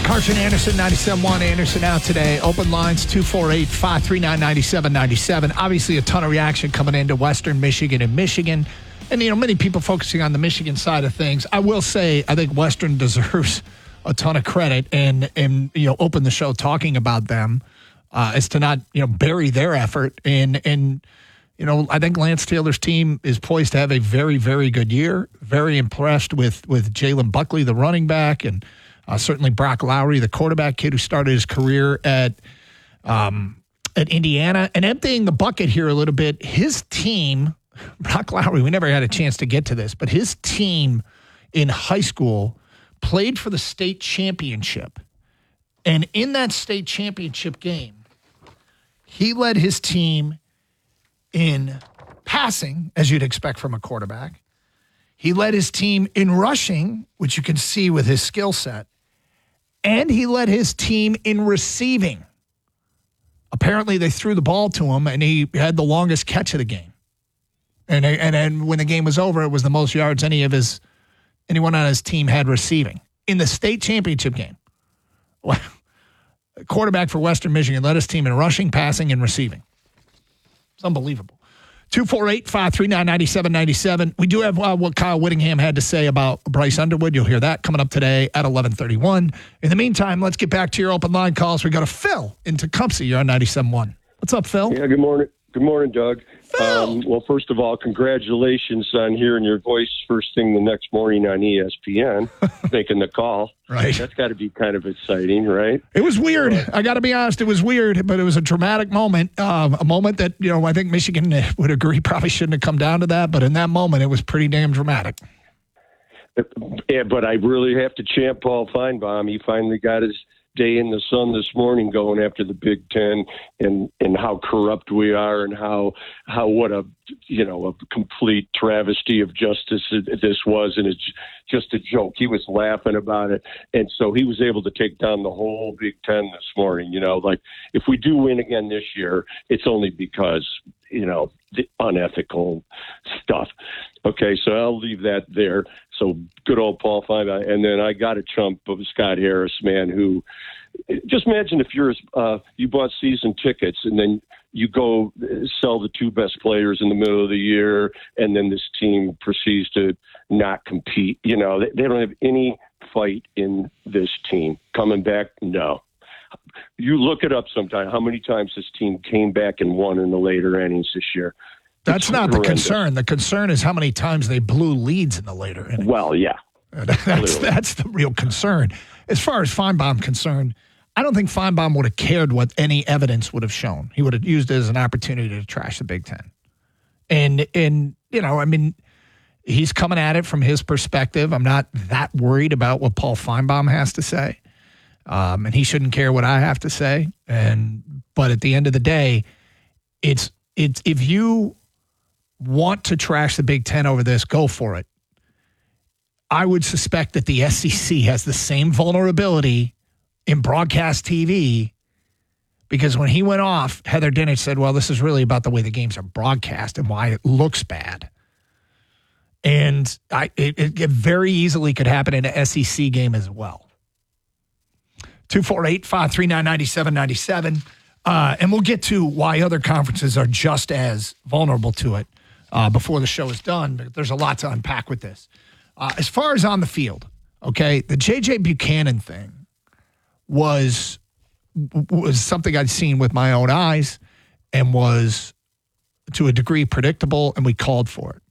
Carson Anderson, 97.1. Anderson out today. Open lines 248-539-9797. Obviously, a ton of reaction coming into Western Michigan and Michigan. And, many people focusing on the Michigan side of things. I will say, I think Western deserves a ton of credit and open the show talking about them as to not, bury their effort. And I think Lance Taylor's team is poised to have a very, very good year. Very impressed with Jalen Buckley, the running back, and certainly Brock Lowry, the quarterback kid who started his career at Indiana. And emptying the bucket here a little bit, his team, Brock Lowry, we never had a chance to get to this, but his team in high school played for the state championship. And in that state championship game, he led his team in passing, as you'd expect from a quarterback. He led his team in rushing, which you can see with his skill set. And he led his team in receiving. Apparently, they threw the ball to him, and he had the longest catch of the game. And then when the game was over, it was the most yards anyone on his team had receiving. In the state championship game, quarterback for Western Michigan led his team in rushing, passing, and receiving. It's unbelievable. 248-539-9797. We do have what Kyle Whittingham had to say about Bryce Underwood. You'll hear that coming up today at 11:31. In the meantime, let's get back to your open line calls. We got a Phil in Tecumseh. You're on 97.1. What's up, Phil? Yeah, good morning. Good morning, Doug. Phil. Well, first of all, congratulations on hearing your voice first thing the next morning on ESPN, making the call. Right. That's got to be kind of exciting, right? It was weird. I got to be honest. It was weird, but it was a dramatic moment. A moment that, I think Michigan would agree probably shouldn't have come down to that. But in that moment, it was pretty damn dramatic. Yeah, but I really have to champ Paul Feinbaum. He finally got his day in the sun this morning going after the Big Ten and how corrupt we are and how what a complete travesty of justice this was, and it's just a joke. He was laughing about it, and so he was able to take down the whole Big Ten this morning. Like if we do win again this year, it's only because the unethical stuff. Okay, so I'll leave that there. So good old Paul Feinbaum. And then I got a chump of Scott Harris, man, who just imagine if you bought season tickets and then you go sell the two best players in the middle of the year, and then this team proceeds to not compete. They don't have any fight in this team. Coming back, no. You look it up sometime. How many times this team came back and won in the later innings this year? That's not the concern. The concern is how many times they blew leads in the later innings. Well, yeah. That's the real concern. As far as Feinbaum concerned, I don't think Feinbaum would have cared what any evidence would have shown. He would have used it as an opportunity to trash the Big Ten. And he's coming at it from his perspective. I'm not that worried about what Paul Feinbaum has to say. And he shouldn't care what I have to say. But at the end of the day, it's if you want to trash the Big Ten over this, go for it. I would suspect that the SEC has the same vulnerability in broadcast TV, because when he went off, Heather Dinich said, well, this is really about the way the games are broadcast and why it looks bad. And it very easily could happen in an SEC game as well. 248-539-9797. And we'll get to why other conferences are just as vulnerable to it before the show is done. But there's a lot to unpack with this. As far as on the field, okay, the J.J. Buchanan thing was something I'd seen with my own eyes and was, to a degree, predictable, and we called for it.